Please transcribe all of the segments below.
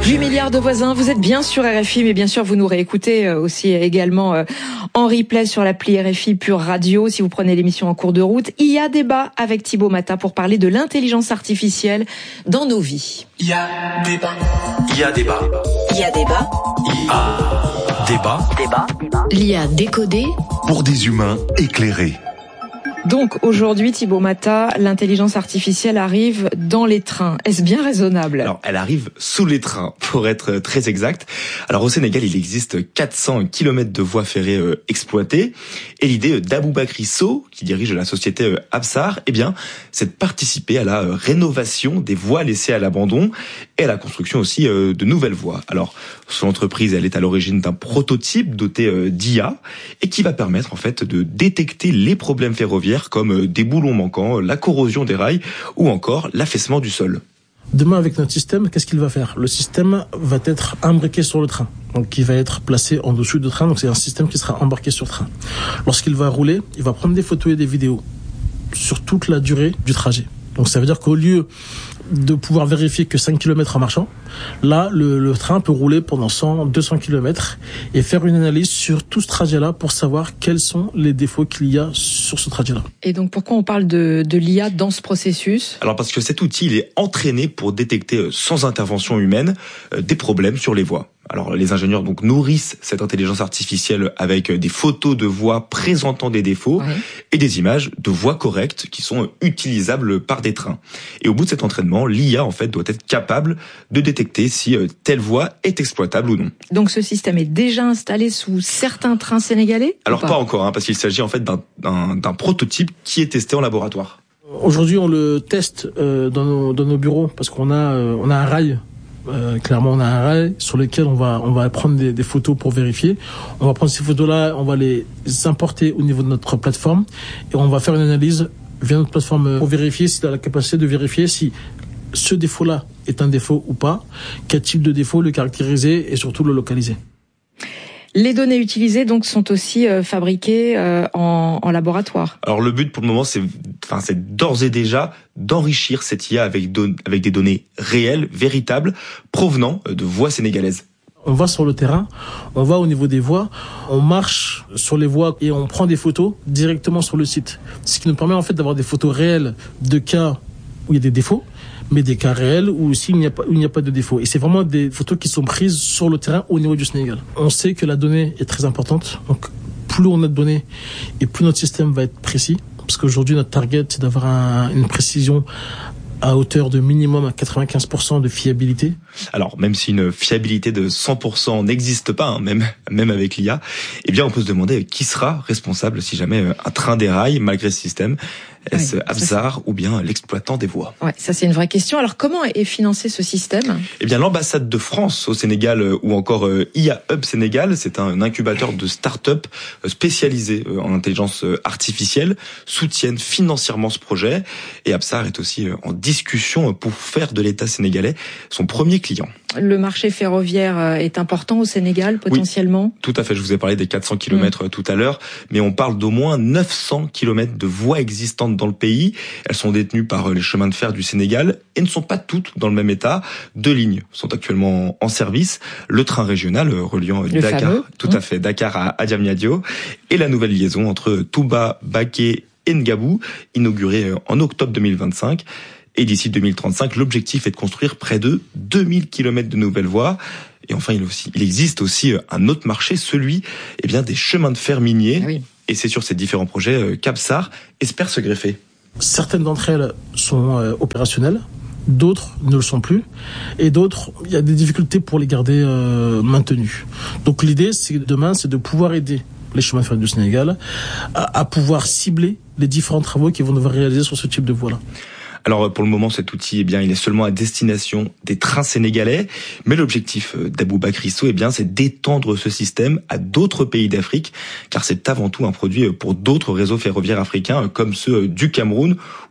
8 milliards de voisins, vous êtes bien sur RFI, mais bien sûr vous nous réécoutez aussi également en replay sur l'appli RFI Pure Radio si vous prenez l'émission en cours de route. Il y a débat avec Thibaut Mata pour parler de l'intelligence artificielle dans nos vies. Il y a débat. Il y a débat. Il y a débat. Débat. L'IA décodée pour des humains éclairés. Donc aujourd'hui, Thibaut Mata, l'intelligence artificielle arrive dans les trains. Est-ce bien raisonnable ? Alors, elle arrive sous les trains, pour être très exact. Alors, au Sénégal, il existe 400 km de voies ferrées exploitées. Et l'idée d'Aboubakry Sow, qui dirige la société Absar, c'est de participer à la rénovation des voies laissées à l'abandon et à la construction aussi de nouvelles voies. Alors, son entreprise, elle est à l'origine d'un prototype doté d'IA et qui va permettre, en fait, de détecter les problèmes ferroviaires comme des boulons manquants, la corrosion des rails ou encore l'affaissement du sol. Demain, avec notre système, qu'est-ce qu'il va faire ? Le système va être imbriqué sur le train, donc il va être placé en dessous du train, donc c'est un système qui sera embarqué sur le train. Lorsqu'il va rouler, il va prendre des photos et des vidéos sur toute la durée du trajet. Donc ça veut dire qu'au lieu de pouvoir vérifier que 5 km en marchant, là, le train peut rouler pendant 100, 200 km et faire une analyse sur tout ce trajet-là pour savoir quels sont les défauts qu'il y a sur ce trajet-là. Et donc pourquoi on parle de l'IA dans ce processus ? Alors parce que cet outil, il est entraîné pour détecter sans intervention humaine des problèmes sur les voies. Alors les ingénieurs donc nourrissent cette intelligence artificielle avec des photos de voies présentant des défauts et des images de voies correctes qui sont utilisables par des trains. Et au bout de cet entraînement, l'IA en fait doit être capable de détecter si telle voie est exploitable ou non. Donc ce système est déjà installé sous certains trains sénégalais ? Alors pas encore, parce qu'il s'agit en fait d'un prototype qui est testé en laboratoire. Aujourd'hui, on le teste dans nos bureaux parce qu'on a un rail. Clairement, on a un rail sur lequel on va prendre des photos pour vérifier. On va prendre ces photos-là, on va les importer au niveau de notre plateforme et on va faire une analyse via notre plateforme pour vérifier s'il a la capacité de vérifier si ce défaut-là est un défaut ou pas, quel type de défaut, le caractériser et surtout le localiser. Les données utilisées donc sont aussi fabriquées en laboratoire. Alors le but pour le moment, c'est d'ores et déjà d'enrichir cette IA avec des données réelles, véritables, provenant de voies sénégalaises. On va sur le terrain, on va au niveau des voies, on marche sur les voies et on prend des photos directement sur le site. Ce qui nous permet en fait d'avoir des photos réelles de cas où il y a des défauts, mais des cas réels où aussi il n'y a pas de défaut. Et c'est vraiment des photos qui sont prises sur le terrain au niveau du Sénégal. On sait que la donnée est très importante, donc plus on a de données et plus notre système va être précis, parce qu'aujourd'hui notre target c'est d'avoir une précision à hauteur de minimum à 95% de fiabilité. Alors, même si une fiabilité de 100% n'existe pas, même avec l'IA, on peut se demander qui sera responsable si jamais un train déraille malgré ce système. Est-ce Absar ou bien l'exploitant des voies ? Ouais, ça c'est une vraie question. Alors comment est financé ce système ? L'ambassade de France au Sénégal ou encore IA Hub Sénégal, c'est un incubateur de start-up spécialisé en intelligence artificielle, soutiennent financièrement ce projet et Absar est aussi en discussion pour faire de l'État sénégalais son premier client. Le marché ferroviaire est important au Sénégal, potentiellement ? Oui, tout à fait. Je vous ai parlé des 400 km tout à l'heure, mais on parle d'au moins 900 km de voies existantes dans le pays. Elles sont détenues par les chemins de fer du Sénégal et ne sont pas toutes dans le même état. 2 lignes sont actuellement en service. Le train régional reliant Dakar à Diamniadio et la nouvelle liaison entre Touba, Baké et Ngabou, inaugurée en octobre 2025. Et d'ici 2035, l'objectif est de construire près de 2000 km de nouvelles voies. Et enfin, il existe aussi un autre marché, celui des chemins de fer miniers. Ah oui. Et c'est sur ces différents projets qu'Absar espère se greffer. Certaines d'entre elles sont opérationnelles, d'autres ne le sont plus, et d'autres, il y a des difficultés pour les garder maintenues. Donc l'idée, demain, c'est de pouvoir aider les chemins de fer du Sénégal à pouvoir cibler les différents travaux qu'ils vont devoir réaliser sur ce type de voie-là. Alors pour le moment, cet outil, il est seulement à destination des trains sénégalais, mais l'objectif d'Aboubakry Sow, c'est d'étendre ce système à d'autres pays d'Afrique, car c'est avant tout un produit pour d'autres réseaux ferroviaires africains, comme ceux du Cameroun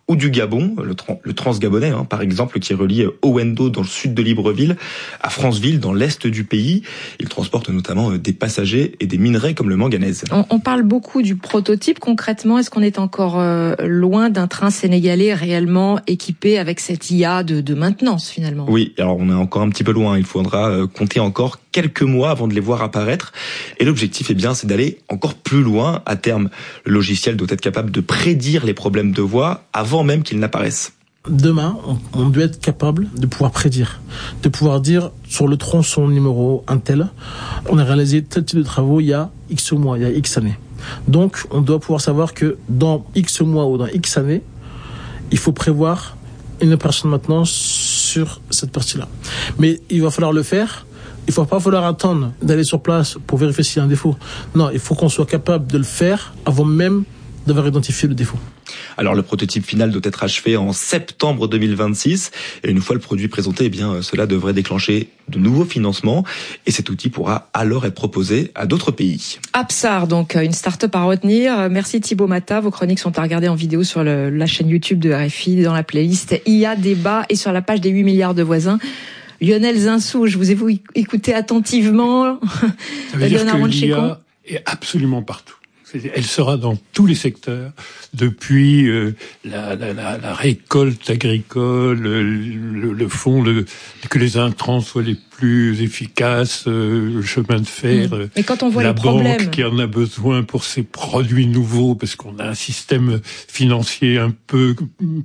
ou du Gabon, le Transgabonais, par exemple, qui relie Owendo dans le sud de Libreville à Franceville dans l'est du pays. Il transporte notamment des passagers et des minerais comme le manganèse. On parle beaucoup du prototype. Concrètement, est-ce qu'on est encore loin d'un train sénégalais réellement équipé avec cette IA de maintenance finalement? Oui, alors on est encore un petit peu loin. Il faudra compter encore quelques mois avant de les voir apparaître. Et l'objectif, c'est d'aller encore plus loin. À terme, le logiciel doit être capable de prédire les problèmes de voie avant même qu'ils n'apparaissent. Demain, on doit être capable de pouvoir prédire, de pouvoir dire sur le tronçon numéro un tel, on a réalisé tel type de travaux il y a X mois, il y a X années. Donc, on doit pouvoir savoir que dans X mois ou dans X années, il faut prévoir une opération de maintenance sur cette partie-là. Mais il va falloir le faire. Il ne va pas falloir attendre d'aller sur place pour vérifier s'il y a un défaut. Non, il faut qu'on soit capable de le faire avant même d'avoir identifié le défaut. Alors le prototype final doit être achevé en septembre 2026 et une fois le produit présenté, cela devrait déclencher de nouveaux financements et cet outil pourra alors être proposé à d'autres pays. Absar, donc une start-up à retenir. Merci Thibaut Mata, vos chroniques sont à regarder en vidéo sur la chaîne YouTube de RFI dans la playlist IA Débat et sur la page des 8 milliards de voisins. Lionel Zinsou, je vous ai écouté attentivement. Ça veut dire que l'IA est absolument partout. Elle sera dans tous les secteurs, depuis la récolte agricole, le fond, que les intrants soient les plus efficaces, le chemin de fer, mais quand on voit la les banque problèmes qui en a besoin pour ses produits nouveaux, parce qu'on a un système financier un peu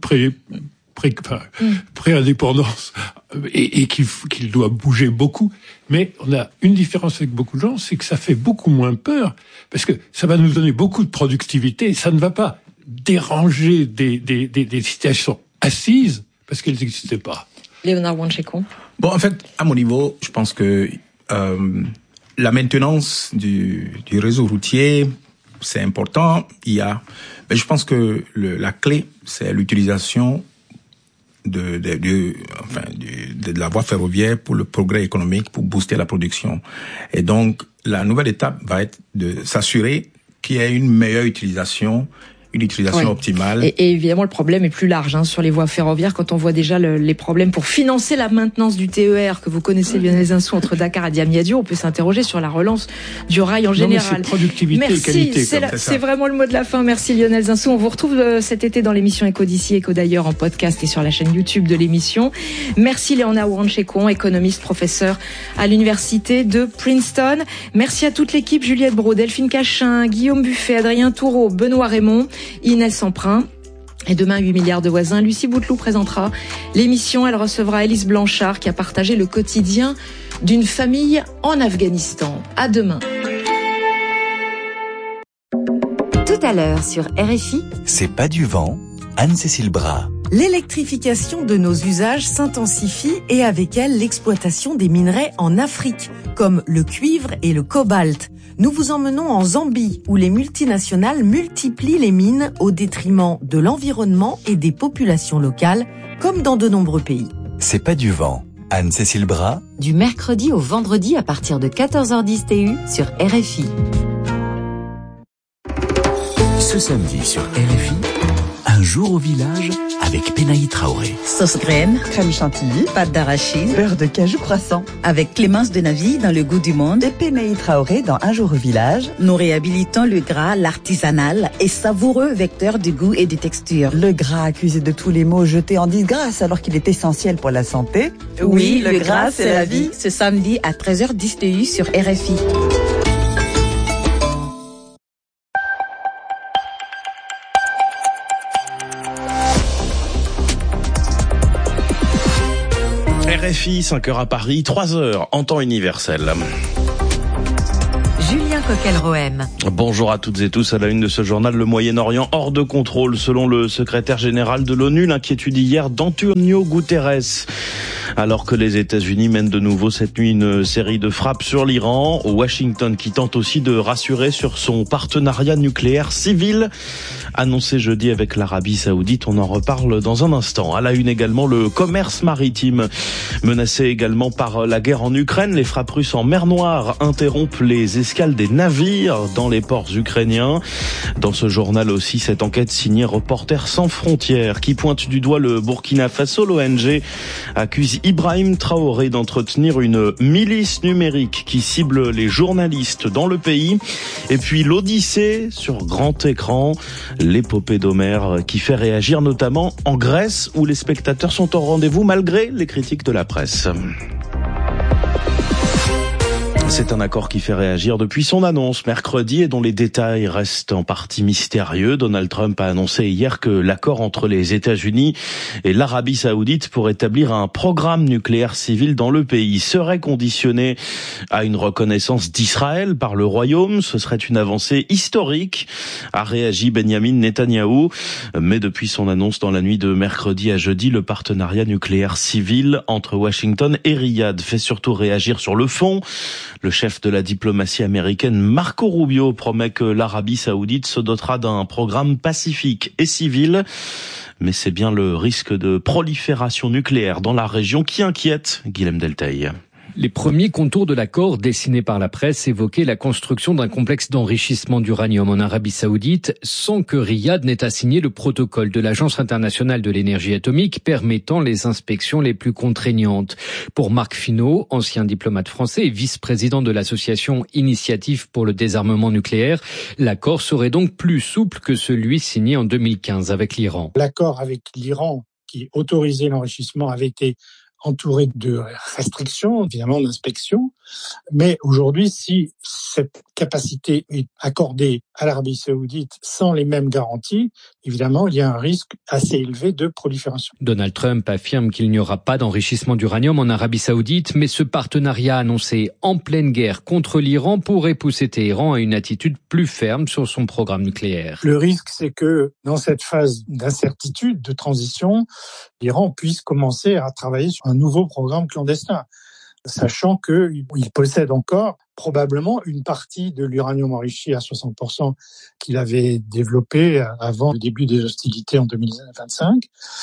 pré-indépendance et qu'il doit bouger beaucoup. Mais on a une différence avec beaucoup de gens, c'est que ça fait beaucoup moins peur, parce que ça va nous donner beaucoup de productivité, et ça ne va pas déranger des situations assises, parce qu'elles n'existaient pas. Léonard Wanchekon. Bon, en fait, à mon niveau, je pense que la maintenance du réseau routier, c'est important. Mais je pense que la clé, c'est l'utilisation de la voie ferroviaire pour le progrès économique, pour booster la production. Et donc, la nouvelle étape va être de s'assurer qu'il y ait une meilleure utilisation optimale. Et évidemment, le problème est plus large sur les voies ferroviaires. Quand on voit déjà les problèmes pour financer la maintenance du TER que vous connaissez, Lionel Zinsou, entre Dakar et Diamniadio, on peut s'interroger sur la relance du rail en général. Mais c'est productivité et qualité. C'est vraiment le mot de la fin. Merci Lionel Zinsou. On vous retrouve cet été dans l'émission Éco d'ici, Éco d'ailleurs en podcast et sur la chaîne YouTube de l'émission. Merci Léonard Wanchekon, économiste, professeur à l'université de Princeton. Merci à toute l'équipe, Juliette Brault, Delphine Cachin, Guillaume Buffet, Adrien Toureau, Benoît Raymond, Inès Emprunt. Et demain, 8 milliards de voisins, Lucie Bouteloup présentera l'émission. Elle recevra Élise Blanchard qui a partagé le quotidien d'une famille en Afghanistan. À demain. Tout à l'heure sur RFI. C'est pas du vent, Anne-Cécile Bras. L'électrification de nos usages s'intensifie et avec elle l'exploitation des minerais en Afrique, comme le cuivre et le cobalt. Nous vous emmenons en Zambie, où les multinationales multiplient les mines au détriment de l'environnement et des populations locales, comme dans de nombreux pays. C'est pas du vent, Anne-Cécile Bras. Du mercredi au vendredi à partir de 14h10 TU sur RFI. Ce samedi sur RFI, un jour au village avec Pénaï Traoré. Sauce graine, crème chantilly, pâte d'arachide, beurre de cajou croissant. Avec Clémence Denavy dans Le Goût du Monde et Pénaï Traoré dans Un jour au village. Nous réhabilitons le gras, l'artisanal et savoureux vecteur de goût et de texture. Le gras accusé de tous les maux jeté en disgrâce alors qu'il est essentiel pour la santé. Oui, le gras c'est la vie. Ce samedi à 13h10 TU sur RFI. RFI, 5h à Paris, 3h en temps universel. Julien Coquel-Rohem. Bonjour à toutes et tous. À la une de ce journal, le Moyen-Orient hors de contrôle. Selon le secrétaire général de l'ONU, l'inquiétude hier d'Antonio Guterres. Alors que les États-Unis mènent de nouveau cette nuit une série de frappes sur l'Iran, Washington qui tente aussi de rassurer sur son partenariat nucléaire civil annoncé jeudi avec l'Arabie Saoudite. On en reparle dans un instant. À la une également, le commerce maritime menacé également par la guerre en Ukraine. Les frappes russes en mer Noire interrompent les escales des navires dans les ports ukrainiens. Dans ce journal aussi, cette enquête signée Reporters sans frontières qui pointe du doigt le Burkina Faso. L'ONG accuse Ibrahim Traoré d'entretenir une milice numérique qui cible les journalistes dans le pays. Et puis l'Odyssée sur grand écran, l'épopée d'Homère qui fait réagir notamment en Grèce où les spectateurs sont au rendez-vous malgré les critiques de la presse. C'est un accord qui fait réagir depuis son annonce mercredi et dont les détails restent en partie mystérieux. Donald Trump a annoncé hier que l'accord entre les États-Unis et l'Arabie Saoudite pour établir un programme nucléaire civil dans le pays serait conditionné à une reconnaissance d'Israël par le Royaume. Ce serait une avancée historique, a réagi Benjamin Netanyahou. Mais depuis son annonce dans la nuit de mercredi à jeudi, le partenariat nucléaire civil entre Washington et Riyad fait surtout réagir sur le fond. Le chef de la diplomatie américaine, Marco Rubio, promet que l'Arabie Saoudite se dotera d'un programme pacifique et civil. Mais c'est bien le risque de prolifération nucléaire dans la région qui inquiète Guilhem Delteil. Les premiers contours de l'accord dessinés par la presse évoquaient la construction d'un complexe d'enrichissement d'uranium en Arabie Saoudite sans que Riyad n'ait assigné le protocole de l'Agence internationale de l'énergie atomique permettant les inspections les plus contraignantes. Pour Marc Finot, ancien diplomate français et vice-président de l'association Initiative pour le désarmement nucléaire, l'accord serait donc plus souple que celui signé en 2015 avec l'Iran. L'accord avec l'Iran qui autorisait l'enrichissement avait été entouré de restrictions, évidemment d'inspections. Mais aujourd'hui, si cette capacité est accordée à l'Arabie Saoudite sans les mêmes garanties, évidemment, il y a un risque assez élevé de prolifération. Donald Trump affirme qu'il n'y aura pas d'enrichissement d'uranium en Arabie Saoudite, mais ce partenariat annoncé en pleine guerre contre l'Iran pourrait pousser Téhéran à une attitude plus ferme sur son programme nucléaire. Le risque, c'est que dans cette phase d'incertitude, de transition, l'Iran puisse commencer à travailler sur un nouveau programme clandestin, sachant qu'il possède encore probablement une partie de l'uranium enrichi à 60% qu'il avait développé avant le début des hostilités en 2025,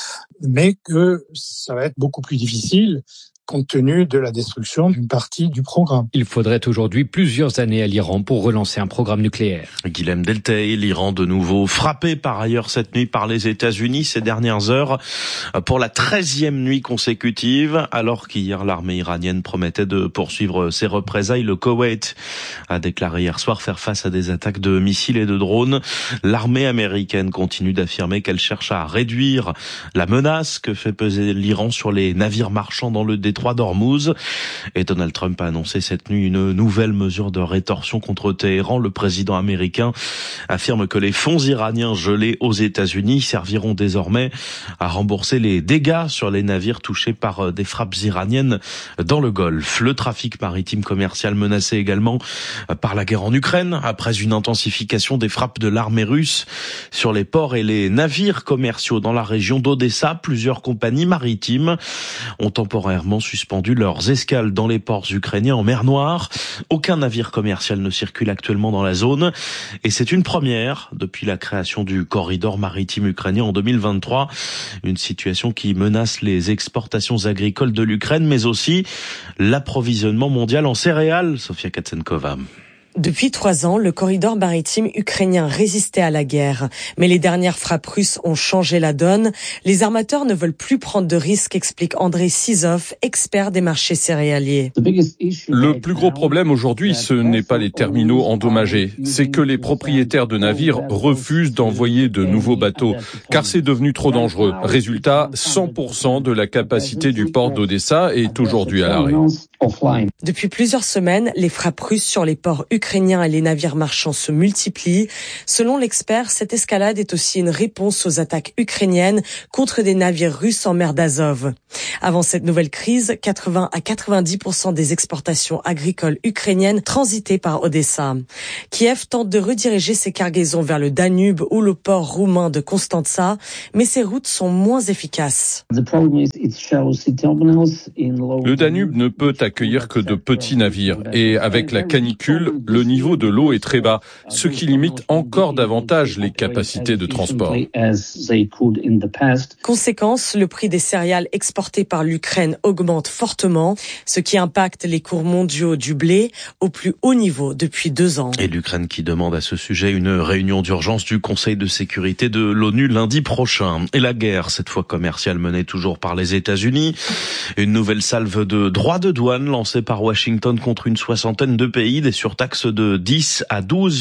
mais que ça va être beaucoup plus difficile compte tenu de la destruction d'une partie du programme. Il faudrait aujourd'hui plusieurs années à l'Iran pour relancer un programme nucléaire. Guilhem Delteil, l'Iran de nouveau frappé par ailleurs cette nuit par les États-Unis ces dernières heures pour la 13e nuit consécutive, alors qu'hier l'armée iranienne promettait de poursuivre ses représailles. Le Koweït a déclaré hier soir faire face à des attaques de missiles et de drones. L'armée américaine continue d'affirmer qu'elle cherche à réduire la menace que fait peser l'Iran sur les navires marchands dans le détroit d'Ormuz. Et Donald Trump a annoncé cette nuit une nouvelle mesure de rétorsion contre Téhéran. Le président américain affirme que les fonds iraniens gelés aux États-Unis serviront désormais à rembourser les dégâts sur les navires touchés par des frappes iraniennes dans le Golfe. Le trafic maritime commercial menacé également par la guerre en Ukraine après une intensification des frappes de l'armée russe sur les ports et les navires commerciaux dans la région d'Odessa. Plusieurs compagnies maritimes ont temporairement suspendu leurs escales dans les ports ukrainiens en mer Noire. Aucun navire commercial ne circule actuellement dans la zone et c'est une première depuis la création du corridor maritime ukrainien en 2023. Une situation qui menace les exportations agricoles de l'Ukraine mais aussi l'approvisionnement mondial en céréales. Sofia Katsenkova. Depuis 3 ans, le corridor maritime ukrainien résistait à la guerre. Mais les dernières frappes russes ont changé la donne. Les armateurs ne veulent plus prendre de risques, explique Andrei Sizov, expert des marchés céréaliers. Le plus gros problème aujourd'hui, ce n'est pas les terminaux endommagés. C'est que les propriétaires de navires refusent d'envoyer de nouveaux bateaux, car c'est devenu trop dangereux. Résultat, 100% de la capacité du port d'Odessa est aujourd'hui à l'arrêt. Depuis plusieurs semaines, les frappes russes sur les ports ukrainiens et les navires marchands se multiplient. Selon l'expert, cette escalade est aussi une réponse aux attaques ukrainiennes contre des navires russes en mer d'Azov. Avant cette nouvelle crise, 80 à 90% des exportations agricoles ukrainiennes transitaient par Odessa. Kiev tente de rediriger ses cargaisons vers le Danube ou le port roumain de Constanța, mais ces routes sont moins efficaces. Le Danube ne peut accueillir que de petits navires et avec la canicule, le niveau de l'eau est très bas, ce qui limite encore davantage les capacités de transport. Conséquence, le prix des céréales exportées par l'Ukraine augmente fortement, ce qui impacte les cours mondiaux du blé au plus haut niveau depuis 2 ans. Et l'Ukraine qui demande à ce sujet une réunion d'urgence du Conseil de sécurité de l'ONU lundi prochain. Et la guerre, cette fois commerciale, menée toujours par les États-Unis. Une nouvelle salve de droits de douane lancée par Washington contre une soixantaine de pays, des surtaxes de 10 à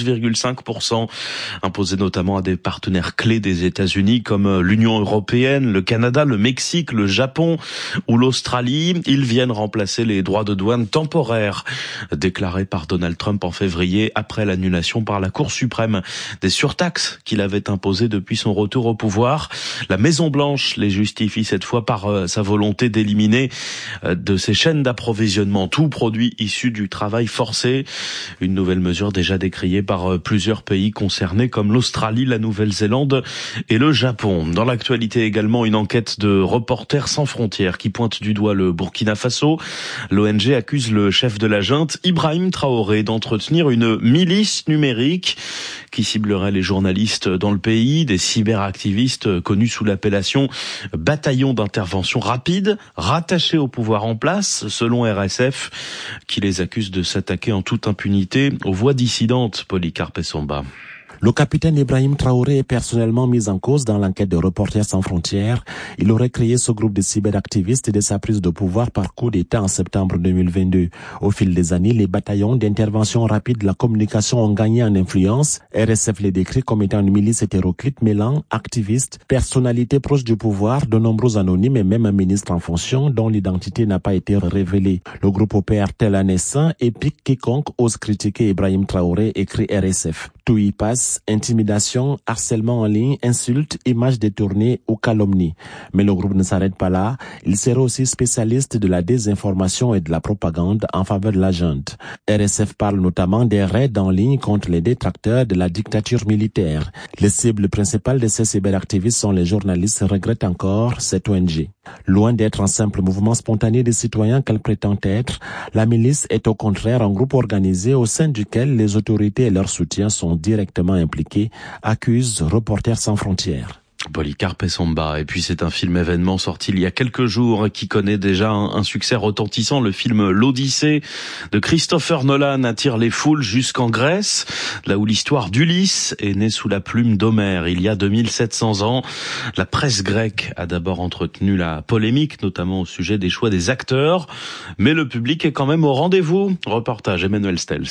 12,5%, imposées notamment à des partenaires clés des États-Unis comme l'Union européenne, le Canada, le Mexique, le Japon ou l'Australie. Ils viennent remplacer les droits de douane temporaires déclarés par Donald Trump en février après l'annulation par la Cour suprême des surtaxes qu'il avait imposées depuis son retour au pouvoir. La Maison-Blanche les justifie cette fois par sa volonté d'éliminer de ses chaînes d'approvisionnement tout produit issu du travail forcé. Une nouvelle mesure déjà décriée par plusieurs pays concernés comme l'Australie, la Nouvelle-Zélande et le Japon. Dans l'actualité également, une enquête de Reporters sans frontières qui pointe du doigt le Burkina Faso. L'ONG accuse le chef de la junte, Ibrahim Traoré, d'entretenir une milice numérique qui ciblerait les journalistes dans le pays, des cyberactivistes connus sous l'appellation bataillon d'intervention rapide, rattachés au pouvoir en place, selon RSF, qui les accuse de s'attaquer en toute impunité aux voix dissidentes. Polycarpe Essomba. Le capitaine Ibrahim Traoré est personnellement mis en cause dans l'enquête de Reporters sans frontières. Il aurait créé ce groupe de cyberactivistes dès sa prise de pouvoir par coup d'État en septembre 2022. Au fil des années, les bataillons d'intervention rapide de la communication ont gagné en influence. RSF les décrit comme étant une milice hétéroclite mêlant activistes, personnalités proches du pouvoir, de nombreux anonymes et même un ministre en fonction dont l'identité n'a pas été révélée. Le groupe opère tel un essaim et pique quiconque ose critiquer Ibrahim Traoré, écrit RSF. Tout y passe, intimidation, harcèlement en ligne, insultes, images détournées ou calomnies. Mais le groupe ne s'arrête pas là. Il serait aussi spécialiste de la désinformation et de la propagande en faveur de la junte. RSF parle notamment des raids en ligne contre les détracteurs de la dictature militaire. Les cibles principales de ces cyberactivistes sont les journalistes, regrette encore cette ONG. Loin d'être un simple mouvement spontané des citoyens qu'elle prétend être, la milice est au contraire un groupe organisé au sein duquel les autorités et leurs soutiens sont directement impliqués, accuse Reporters sans frontières. Polycarpe Essomba. Et puis c'est un film événement sorti il y a quelques jours qui connaît déjà un succès retentissant. Le film L'Odyssée de Christopher Nolan attire les foules jusqu'en Grèce, là où l'histoire d'Ulysse est née sous la plume d'Homère il y a 2700 ans. La presse grecque a d'abord entretenu la polémique, notamment au sujet des choix des acteurs, mais le public est quand même au rendez-vous. Reportage Emmanuel Stels.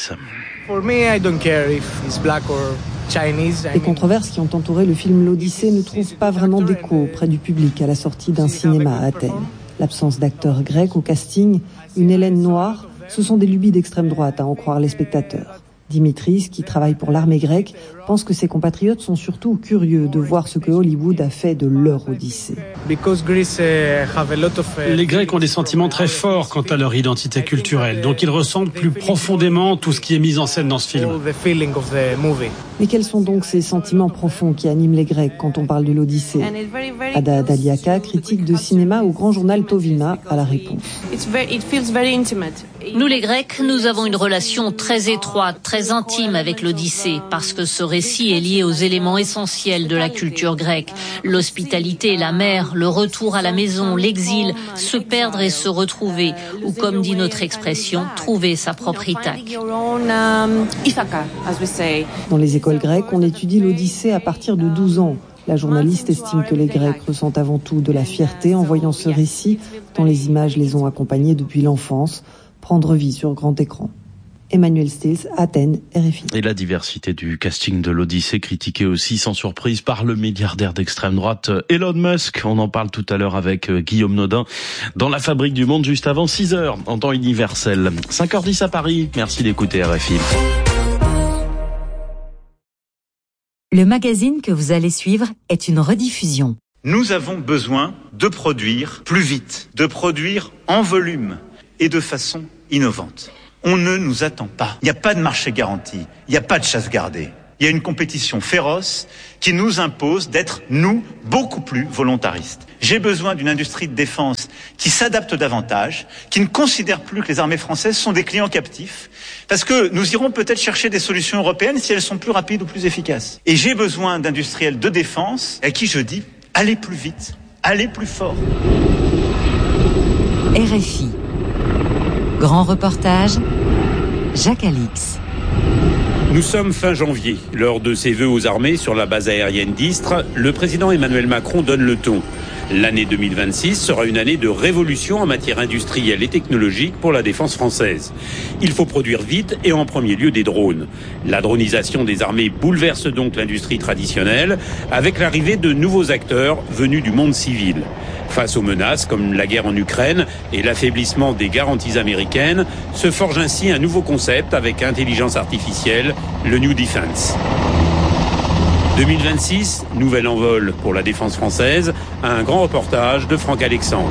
Les controverses qui ont entouré le film L'Odyssée ne trouvent pas vraiment d'écho auprès du public à la sortie d'un cinéma à Athènes. L'absence d'acteurs grecs au casting, une Hélène noire, ce sont des lubies d'extrême droite à en croire les spectateurs. Dimitris, qui travaille pour l'armée grecque, pense que ses compatriotes sont surtout curieux de voir ce que Hollywood a fait de leur Odyssée. Les Grecs ont des sentiments très forts quant à leur identité culturelle, donc ils ressentent plus profondément tout ce qui est mis en scène dans ce film. Mais quels sont donc ces sentiments profonds qui animent les Grecs quand on parle de l'Odyssée ? Ada Daliaka, critique de cinéma au grand journal Tovima, a la réponse. Nous les Grecs, nous avons une relation très étroite, très intime avec l'Odyssée, parce que ce récit est lié aux éléments essentiels de la culture grecque. L'hospitalité, la mer, le retour à la maison, l'exil, se perdre et se retrouver, ou comme dit notre expression, trouver sa propre Ithaque. Dans les écoles grecques, on étudie l'Odyssée à partir de 12 ans. La journaliste estime que les Grecs ressentent avant tout de la fierté en voyant ce récit, dont les images les ont accompagnés depuis l'enfance, prendre vie sur grand écran. Emmanuel Stils, Athènes, RFI. Et la diversité du casting de l'Odyssée critiquée aussi sans surprise par le milliardaire d'extrême droite Elon Musk. On en parle tout à l'heure avec Guillaume Nodin dans la Fabrique du Monde juste avant 6h en temps universel. 5h10 à Paris. Merci d'écouter RFI. Le magazine que vous allez suivre est une rediffusion. Nous avons besoin de produire plus vite, de produire en volume et de façon innovante. On ne nous attend pas. Il n'y a pas de marché garanti. Il n'y a pas de chasse gardée. Il y a une compétition féroce qui nous impose d'être, nous, beaucoup plus volontaristes. J'ai besoin d'une industrie de défense qui s'adapte davantage, qui ne considère plus que les armées françaises sont des clients captifs, parce que nous irons peut-être chercher des solutions européennes si elles sont plus rapides ou plus efficaces. Et j'ai besoin d'industriels de défense à qui je dis, allez plus vite, allez plus fort. RFI. Grand reportage, Jacques Alix. Nous sommes fin janvier. Lors de ses vœux aux armées sur la base aérienne d'Istres, le président Emmanuel Macron donne le ton. L'année 2026 sera une année de révolution en matière industrielle et technologique pour la défense française. Il faut produire vite et en premier lieu des drones. La dronisation des armées bouleverse donc l'industrie traditionnelle avec l'arrivée de nouveaux acteurs venus du monde civil. Face aux menaces comme la guerre en Ukraine et l'affaiblissement des garanties américaines, se forge ainsi un nouveau concept avec intelligence artificielle, le New Defense. 2026, nouvel envol pour la défense française, un grand reportage de Franck Alexandre.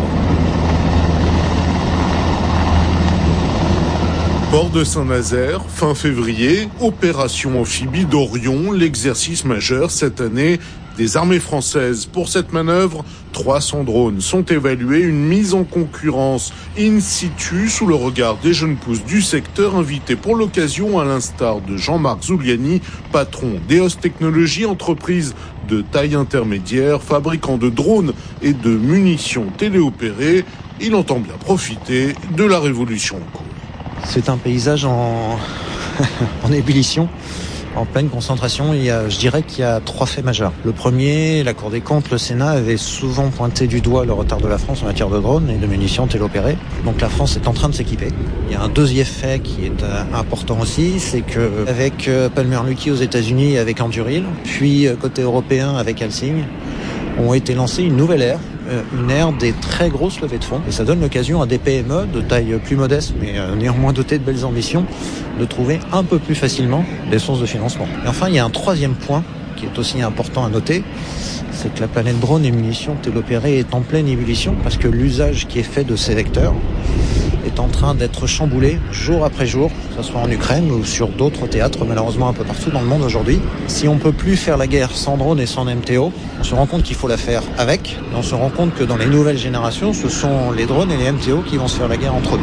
Port de Saint-Nazaire, fin février, opération amphibie d'Orion, l'exercice majeur cette année des armées françaises. Pour cette manœuvre, 300 drones sont évalués, une mise en concurrence in situ sous le regard des jeunes pousses du secteur invités pour l'occasion à l'instar de Jean-Marc Zuliani, patron d'EOS Technologies, entreprise de taille intermédiaire, fabricant de drones et de munitions téléopérées. Il entend bien profiter de la révolution en cours. C'est un paysage en ébullition. En pleine concentration, je dirais qu'il y a 3 faits majeurs. Le premier, la Cour des comptes, le Sénat avait souvent pointé du doigt le retard de la France en matière de drones et de munitions téléopérées. Donc la France est en train de s'équiper. Il y a un deuxième fait qui est important aussi, c'est que avec Palmer Luckey aux États-Unis avec Anduril, puis côté européen avec Helsing, ont été lancées une nouvelle ère. Une ère des très grosses levées de fonds. Et ça donne l'occasion à des PME de taille plus modeste, mais néanmoins dotées de belles ambitions, de trouver un peu plus facilement des sources de financement. Et enfin, il y a un troisième point qui est aussi important à noter, c'est que la planète drone et munitions téléopérées est en pleine ébullition parce que l'usage qui est fait de ces vecteurs est en train d'être chamboulé jour après jour, que ce soit en Ukraine ou sur d'autres théâtres, malheureusement un peu partout dans le monde aujourd'hui. Si on peut plus faire la guerre sans drone et sans MTO, on se rend compte qu'il faut la faire avec, et on se rend compte que dans les nouvelles générations, ce sont les drones et les MTO qui vont se faire la guerre entre eux.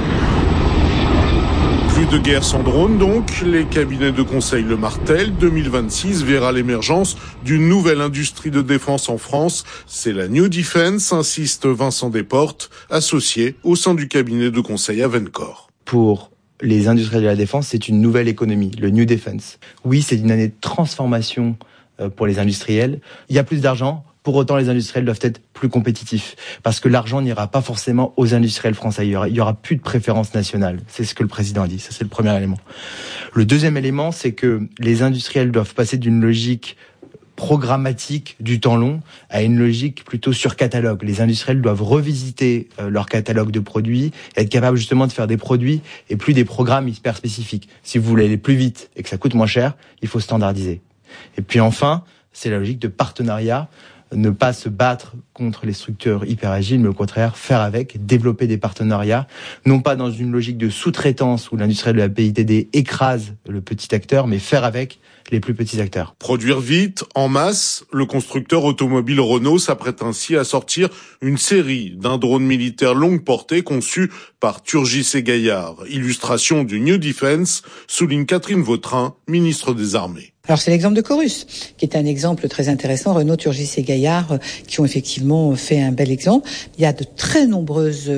Plus de guerre sans drone donc, les cabinets de conseil le martèlent, 2026 verra l'émergence d'une nouvelle industrie de défense en France. C'est la New Defense, insiste Vincent Desportes, associé au sein du cabinet de conseil Avencore. Pour les industriels de la défense, c'est une nouvelle économie, le New Defense. Oui, c'est une année de transformation pour les industriels. Il y a plus d'argent. Pour autant, les industriels doivent être plus compétitifs parce que l'argent n'ira pas forcément aux industriels français. Il y aura plus de préférence nationale. C'est ce que le président a dit. Ça, c'est le premier élément. Le deuxième élément, c'est que les industriels doivent passer d'une logique programmatique du temps long à une logique plutôt sur catalogue. Les industriels doivent revisiter leur catalogue de produits et être capables justement de faire des produits et plus des programmes hyper spécifiques. Si vous voulez aller plus vite et que ça coûte moins cher, il faut standardiser. Et puis enfin, c'est la logique de partenariat. Ne pas se battre contre les structures hyper agiles, mais au contraire, faire avec, développer des partenariats, non pas dans une logique de sous-traitance où l'industriel de la BITD écrase le petit acteur, mais faire avec les plus petits acteurs. Produire vite, en masse, le constructeur automobile Renault s'apprête ainsi à sortir une série d'un drone militaire longue portée conçu par Turgis et Gaillard. Illustration du New Defense, souligne Catherine Vautrin, ministre des Armées. Alors c'est l'exemple de Chorus, qui est un exemple très intéressant. Renault, Turgis et Gaillard qui ont effectivement fait un bel exemple. Il y a de très nombreuses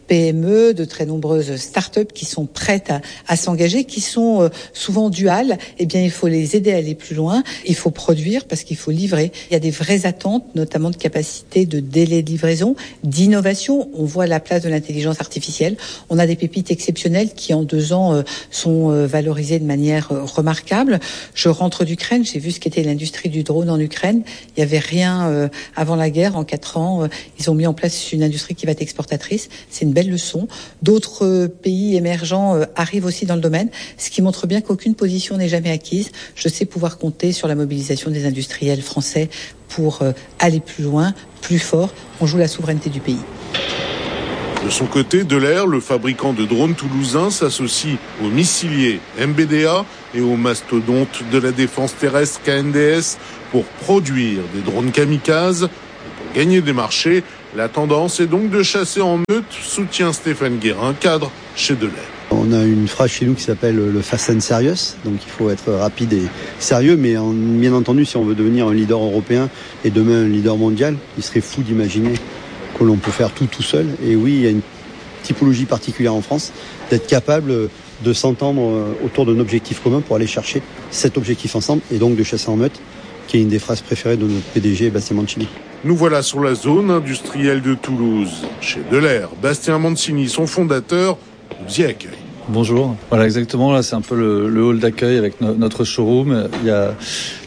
PME, de très nombreuses start-up qui sont prêtes à s'engager, qui sont souvent duales. Eh bien, il faut les aider à aller plus loin. Il faut produire parce qu'il faut livrer. Il y a des vraies attentes, notamment de capacité de délai de livraison, d'innovation. On voit la place de l'intelligence artificielle. On a des pépites exceptionnelles qui, en 2 ans, sont valorisées de manière remarquable. Je rentre d'Ukraine. J'ai vu ce qu'était l'industrie du drone en Ukraine. Il n'y avait rien avant la guerre. En 4 ans, ils ont mis en place une industrie qui va être exportatrice. C'est une belle leçon. D'autres pays émergents arrivent aussi dans le domaine, ce qui montre bien qu'aucune position n'est jamais acquise. Je sais pouvoir compter sur la mobilisation des industriels français pour aller plus loin, plus fort. On joue la souveraineté du pays. De son côté, Delair, le fabricant de drones toulousain, s'associe au missilier MBDA et au mastodonte de la défense terrestre KNDS pour produire des drones kamikazes. Et pour gagner des marchés, la tendance est donc de chasser en meute, soutient Stéphane Guérin, cadre chez Delair. On a une phrase chez nous qui s'appelle le fast and serious, donc il faut être rapide et sérieux, mais bien entendu, si on veut devenir un leader européen et demain un leader mondial, il serait fou d'imaginer que l'on peut faire tout seul. Et oui, il y a une typologie particulière en France, d'être capable de s'entendre autour d'un objectif commun pour aller chercher cet objectif ensemble, et donc de chasser en meute, qui est une des phrases préférées de notre PDG, Bastien Mancini. Nous voilà sur la zone industrielle de Toulouse. Chez Delair, Bastien Mancini, son fondateur, nous y accueille. Bonjour. Voilà, exactement. Là, c'est un peu le hall d'accueil avec notre showroom. Il y a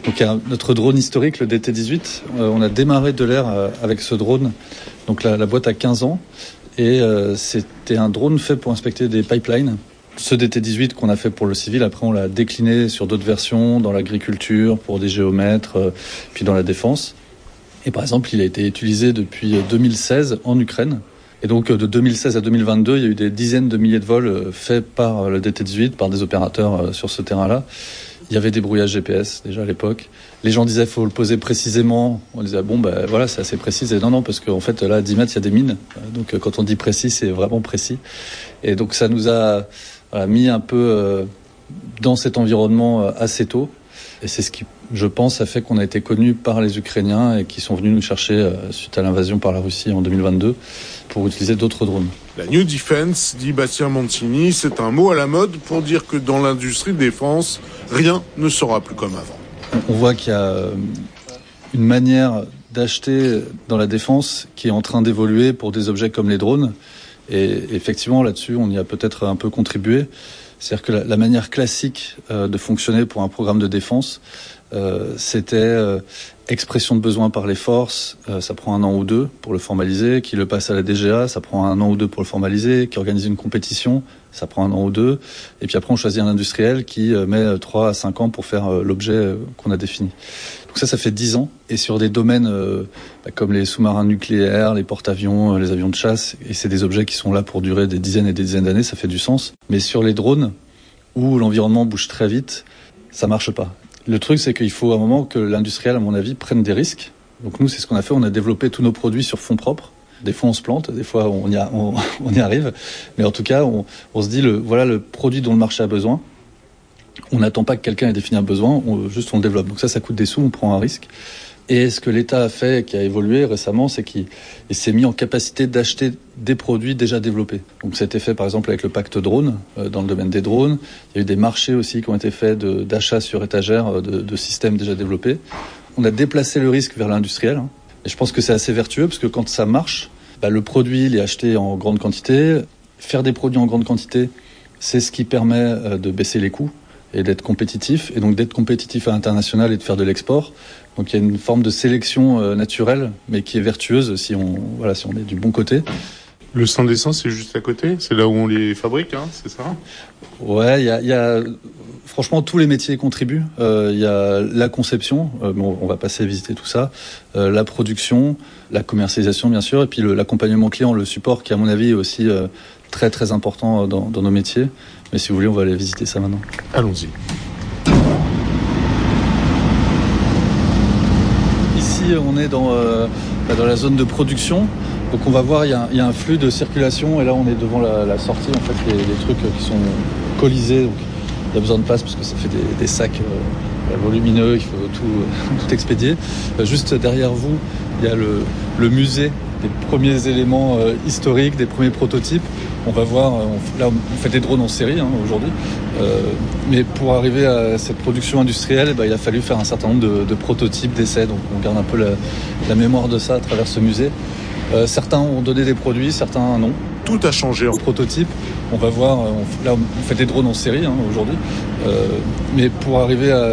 notre drone historique, le DT-18. On a démarré Delair avec ce drone. Donc la boîte a 15 ans. Et c'était un drone fait pour inspecter des pipelines. Ce DT-18 qu'on a fait pour le civil, après on l'a décliné sur d'autres versions, dans l'agriculture, pour des géomètres, puis dans la défense. Et par exemple, il a été utilisé depuis 2016 en Ukraine. Et donc de 2016 à 2022, il y a eu des dizaines de milliers de vols faits par le DT-18, par des opérateurs sur ce terrain-là. Il y avait des brouillages GPS déjà à l'époque. Les gens disaient faut le poser précisément. On disait voilà, c'est assez précis. Et non, parce qu'en fait là à 10 mètres il y a des mines. Donc quand on dit précis, c'est vraiment précis. Et donc ça nous a mis un peu dans cet environnement assez tôt. Et c'est ce qui, je pense, a fait qu'on a été connus par les Ukrainiens et qui sont venus nous chercher suite à l'invasion par la Russie en 2022 pour utiliser d'autres drones. La New Defense, dit Bastien Mancini, c'est un mot à la mode pour dire que dans l'industrie de défense, rien ne sera plus comme avant. On voit qu'il y a une manière d'acheter dans la défense qui est en train d'évoluer pour des objets comme les drones. Et effectivement, là-dessus, on y a peut-être un peu contribué. C'est-à-dire que la manière classique de fonctionner pour un programme de défense, c'était expression de besoin par les forces, ça prend 1 an ou 2 pour le formaliser, qui le passe à la DGA, ça prend 1 an ou 2 pour le formaliser, qui organise une compétition, ça prend 1 an ou 2, et puis après on choisit un industriel qui met 3 à 5 ans pour faire l'objet qu'on a défini. Donc ça fait 10 ans, et sur des domaines comme les sous-marins nucléaires, les porte-avions, les avions de chasse, et c'est des objets qui sont là pour durer des dizaines et des dizaines d'années, ça fait du sens. Mais sur les drones, où l'environnement bouge très vite, ça marche pas. Le truc, c'est qu'il faut à un moment que l'industriel, à mon avis, prenne des risques. Donc nous, c'est ce qu'on a fait, on a développé tous nos produits sur fonds propres. Des fois, on se plante, des fois, on y arrive. Mais en tout cas, on se dit, voilà le produit dont le marché a besoin. On n'attend pas que quelqu'un ait défini un besoin, on le développe. Donc ça coûte des sous, on prend un risque. Et ce que l'État a fait, qui a évolué récemment, c'est qu'il s'est mis en capacité d'acheter des produits déjà développés. Donc ça a été fait par exemple avec le pacte drone, dans le domaine des drones. Il y a eu des marchés aussi qui ont été faits d'achat sur étagère de systèmes déjà développés. On a déplacé le risque vers l'industriel. Et je pense que c'est assez vertueux, parce que quand ça marche, le produit il est acheté en grande quantité. Faire des produits en grande quantité, c'est ce qui permet de baisser les coûts et d'être compétitif, et donc d'être compétitif à l'international et de faire de l'export. Donc il y a une forme de sélection naturelle, mais qui est vertueuse si on est du bon côté. Le centre d'essence, c'est juste à côté, c'est là où on les fabrique, c'est ça ? Ouais, il y a franchement tous les métiers contribuent. Il y a la conception, on va passer visiter tout ça, la production, la commercialisation bien sûr, et puis l'accompagnement client, le support qui à mon avis est aussi très très important dans nos métiers. Mais si vous voulez, on va aller visiter ça maintenant. Allons-y. Ici, on est dans la zone de production. Donc on va voir, il y a un flux de circulation, et là on est devant la sortie, en fait, les trucs qui sont colisés. Donc il y a besoin de place parce que ça fait des sacs volumineux, il faut tout expédier. Juste derrière vous, il y a le musée des premiers éléments historiques, des premiers prototypes. On va voir, là on fait des drones en série aujourd'hui, mais pour arriver à cette production industrielle, il a fallu faire un certain nombre de prototypes, d'essais, donc on garde un peu la mémoire de ça à travers ce musée. Certains ont donné des produits, certains non. Tout a changé en prototype. On va voir, là on fait des drones en série aujourd'hui, mais pour arriver à